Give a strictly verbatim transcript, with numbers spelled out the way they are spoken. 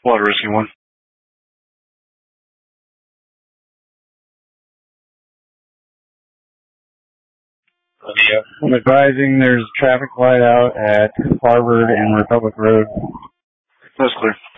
What a risky one. Yeah. I'm advising there's traffic light out at Harvard and Republic Road. That's clear.